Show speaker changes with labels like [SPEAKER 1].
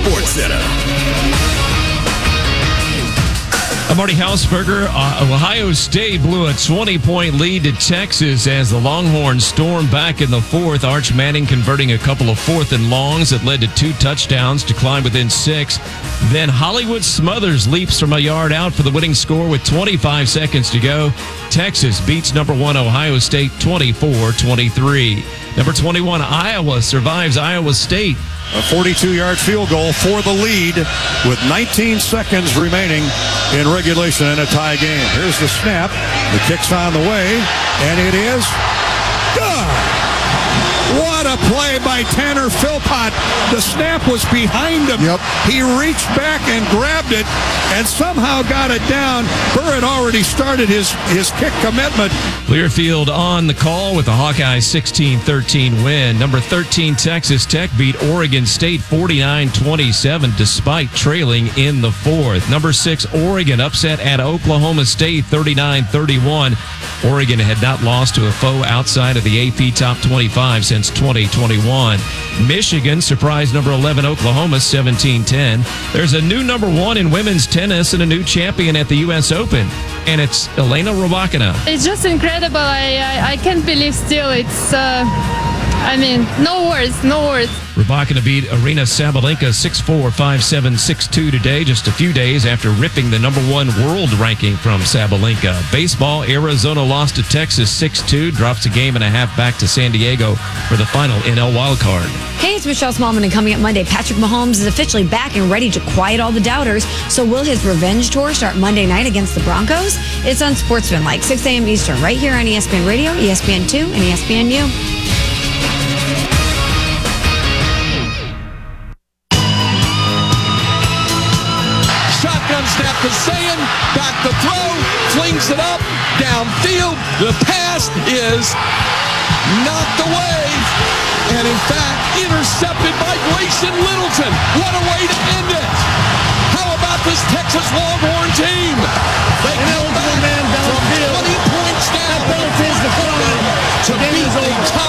[SPEAKER 1] Sports Center.
[SPEAKER 2] I'm Marty Hausberger. Ohio State blew a 20-point lead to Texas as the Longhorns stormed back in the fourth. Arch Manning converting a couple of fourth and longs that led to 2 touchdowns to climb within 6. Then Hollywood Smothers leaps from a yard out for the winning score with 25 seconds to go. Texas beats number 1 Ohio State 24-23. Number 21 Iowa survives Iowa State.
[SPEAKER 3] A 42-yard field goal for the lead with 19 seconds remaining in regulation in a tie game. Here's the snap. The kick's on the way, and it is good. What a play by Tanner Philpott. The snap was behind him.
[SPEAKER 4] Yep.
[SPEAKER 3] He reached back and grabbed it and somehow got it down. Burr had already started his kick commitment.
[SPEAKER 2] Learfield on the call with the Hawkeyes 16-13 win. Number 13 Texas Tech beat Oregon State 49-27 despite trailing in the fourth. Number 6 Oregon upset at Oklahoma State 39-31. Oregon had not lost to a foe outside of the AP Top 25 since 2021. Michigan surprised number 11 Oklahoma 17-10. There's a new number 1 in women's tennis and a new champion at the U.S. Open, and it's Elena Rybakina.
[SPEAKER 5] It's just incredible. I can't believe still. It's, no words.
[SPEAKER 2] Rybakina beat Arina Sabalenka 6-4, 5-7, 6-2 today, just a few days after ripping the number 1 world ranking from Sabalenka. Baseball, Arizona lost to Texas 6-2, drops a game and a half back to San Diego for the final NL wildcard.
[SPEAKER 6] Hey, it's Michelle Smallman, and coming up Monday, Patrick Mahomes is officially back and ready to quiet all the doubters. So will his revenge tour start Monday night against the Broncos? It's on Sportsman, like 6 a.m. Eastern, right here on ESPN Radio, ESPN2, and ESPNU.
[SPEAKER 7] Snap to Sayan, back to throw, flings it up, downfield. The pass is knocked away, and in fact, intercepted by Grayson Littleton. What a way to end it. How about this Texas Longhorn team? They come back from 20 points down to beat a